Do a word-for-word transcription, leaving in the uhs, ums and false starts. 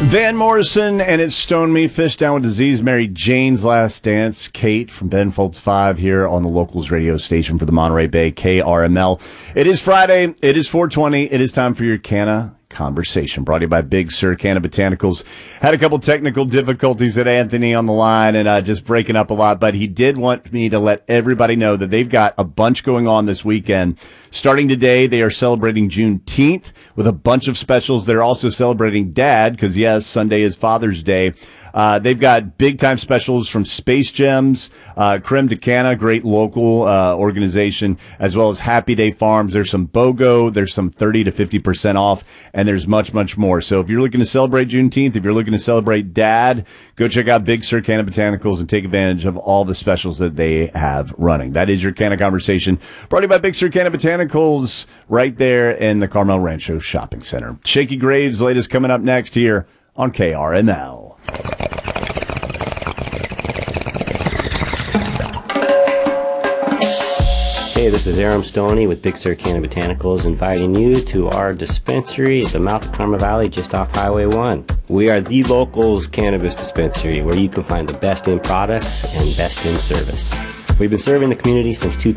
Van Morrison and It's Stone Me, Fish Down with Disease, Mary Jane's Last Dance, Kate from Ben Folds five here on the Locals radio station for the Monterey Bay, K R M L. It is Friday. It is four twenty. It is time for your Canna Conversation, brought to you by Big Sur Canna Botanicals. Had a couple technical difficulties at Anthony on the line and uh, just breaking up a lot, but he did want me to let everybody know that they've got a bunch going on this weekend. Starting today, they are celebrating Juneteenth with a bunch of specials. They're also celebrating Dad, because yes, Sunday is Father's Day. Uh, they've got big-time specials from Space Gems, uh, Creme de Canna, great local uh, organization, as well as Happy Day Farms. There's some BOGO. There's some thirty to fifty percent off, and there's much, much more. So if you're looking to celebrate Juneteenth, if you're looking to celebrate Dad, go check out Big Sur Canna Botanicals and take advantage of all the specials that they have running. That is your Canna Conversation, brought to you by Big Sur Canna Botanicals, right there in the Carmel Rancho Shopping Center. Shaky Graves' latest coming up next here on K R M L. Hey, this is Aram Stoney with Big Sur Canna Botanicals, inviting you to our dispensary at the mouth of Carmel Valley, just off Highway one. We are the locals cannabis dispensary, where you can find the best in products and best in service. We've been serving the community since two